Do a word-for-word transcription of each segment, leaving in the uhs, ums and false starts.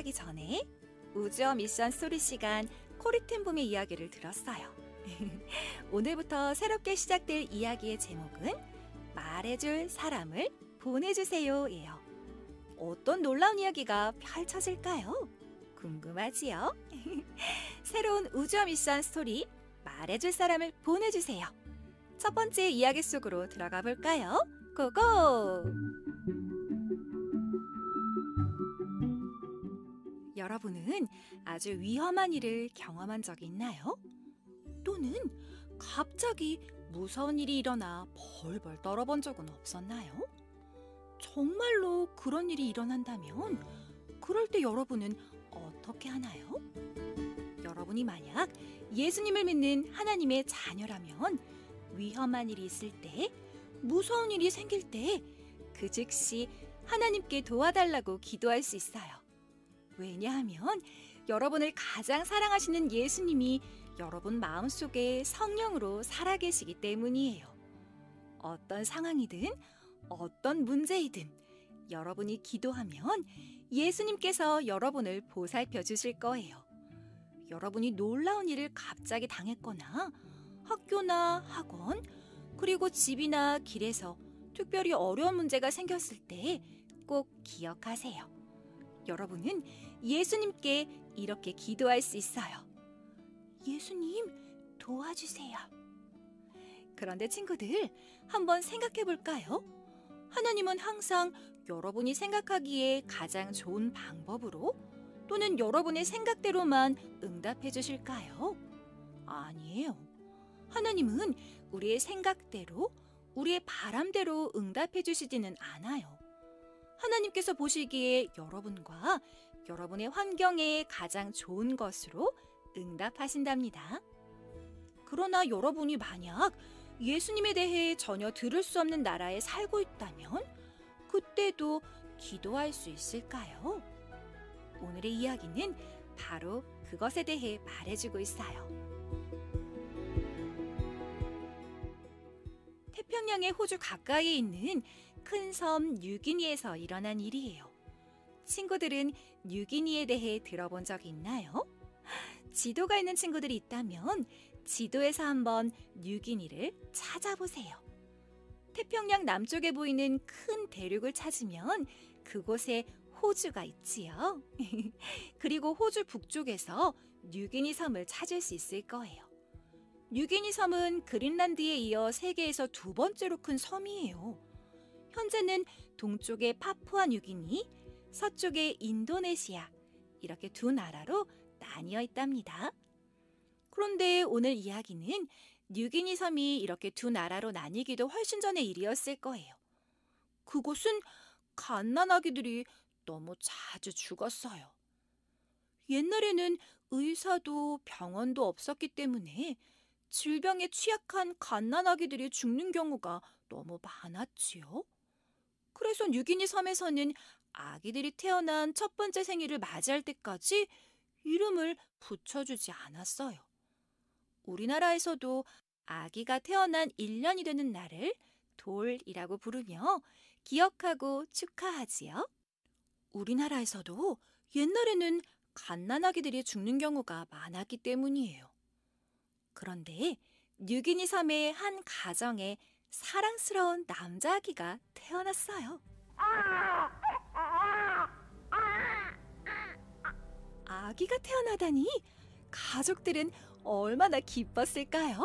시작하기 전에 우주어 미션 스토리 시간 코리텐봄의 이야기를 들었어요. 오늘부터 새롭게 시작될 이야기의 제목은 말해줄 사람을 보내주세요 예요. 어떤 놀라운 이야기가 펼쳐질까요? 궁금하지요? 새로운 우주어 미션 스토리 말해줄 사람을 보내주세요. 첫 번째 이야기 속으로 들어가 볼까요? 고고! 여러분은 아주 위험한 일을 경험한 적이 있나요? 또는 갑자기 무서운 일이 일어나 벌벌 떨어본 적은 없었나요? 정말로 그런 일이 일어난다면 그럴 때 여러분은 어떻게 하나요? 여러분이 만약 예수님을 믿는 하나님의 자녀라면 위험한 일이 있을 때, 무서운 일이 생길 때 그 즉시 하나님께 도와달라고 기도할 수 있어요. 왜냐하면 여러분을 가장 사랑하시는 예수님이 여러분 마음속에 성령으로 살아계시기 때문이에요. 어떤 상황이든 어떤 문제이든 여러분이 기도하면 예수님께서 여러분을 보살펴 주실 거예요. 여러분이 놀라운 일을 갑자기 당했거나 학교나 학원, 그리고 집이나 길에서 특별히 어려운 문제가 생겼을 때 꼭 기억하세요. 여러분은 예수님께 이렇게 기도할 수 있어요. 예수님, 도와주세요. 그런데 친구들, 한번 생각해 볼까요? 하나님은 항상 여러분이 생각하기에 가장 좋은 방법으로 또는 여러분의 생각대로만 응답해 주실까요? 아니에요. 하나님은 우리의 생각대로, 우리의 바람대로 응답해 주시지는 않아요. 하나님께서 보시기에 여러분과 여러분의 환경에 가장 좋은 것으로 응답하신답니다. 그러나 여러분이 만약 예수님에 대해 전혀 들을 수 없는 나라에 살고 있다면 그때도 기도할 수 있을까요? 오늘의 이야기는 바로 그것에 대해 말해주고 있어요. 태평양의 호주 가까이에 있는 큰 섬 뉴기니에서 일어난 일이에요. 친구들은 뉴기니에 대해 들어본 적이 있나요? 지도가 있는 친구들이 있다면 지도에서 한번 뉴기니를 찾아보세요. 태평양 남쪽에 보이는 큰 대륙을 찾으면 그곳에 호주가 있지요. 그리고 호주 북쪽에서 뉴기니 섬을 찾을 수 있을 거예요. 뉴기니 섬은 그린란드에 이어 세계에서 두 번째로 큰 섬이에요. 현재는 동쪽에 파푸아 뉴기니, 서쪽에 인도네시아, 이렇게 두 나라로 나뉘어 있답니다. 그런데 오늘 이야기는 뉴기니 섬이 이렇게 두 나라로 나뉘기도 훨씬 전의 일이었을 거예요. 그곳은 갓난아기들이 너무 자주 죽었어요. 옛날에는 의사도 병원도 없었기 때문에 질병에 취약한 갓난아기들이 죽는 경우가 너무 많았지요. 그래서 뉴기니 섬에서는 아기들이 태어난 첫 번째 생일을 맞이할 때까지 이름을 붙여주지 않았어요. 우리나라에서도 아기가 태어난 일 년이 되는 날을 돌이라고 부르며 기억하고 축하하지요. 우리나라에서도 옛날에는 갓난아기들이 죽는 경우가 많았기 때문이에요. 그런데 뉴기니 섬의 한 가정에 사랑스러운 남자아기가 태어났어요. 아기가 태어나다니 가족들은 얼마나 기뻤을까요?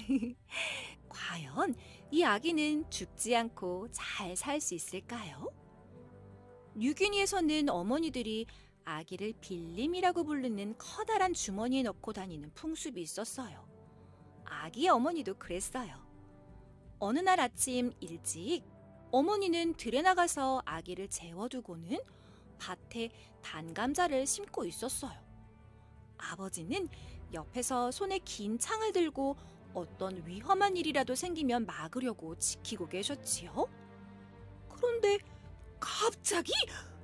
과연 이 아기는 죽지 않고 잘 살 수 있을까요? 뉴기니에서는 어머니들이 아기를 빌림이라고 부르는 커다란 주머니에 넣고 다니는 풍습이 있었어요. 아기의 어머니도 그랬어요. 어느 날 아침 일찍 어머니는 들에 나가서 아기를 재워두고는 밭에 단감자를 심고 있었어요. 아버지는 옆에서 손에 긴 창을 들고 어떤 위험한 일이라도 생기면 막으려고 지키고 계셨지요. 그런데 갑자기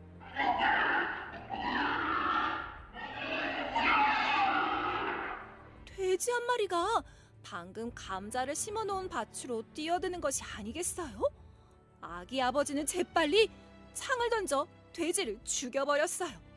돼지 한 마리가 방금 감자를 심어놓은 밭으로 뛰어드는 것이 아니겠어요? 아기 아버지는 재빨리 창을 던져 돼지를 죽여버렸어요.